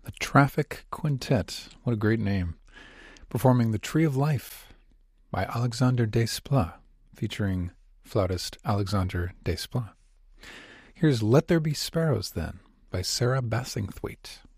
The Traffic Quintet. What a great name. Performing The Tree of Life by Alexander Desplat, featuring flautist Alexander Desplat. Here's Let There Be Sparrows, then, by Sarah Bassingthwaite.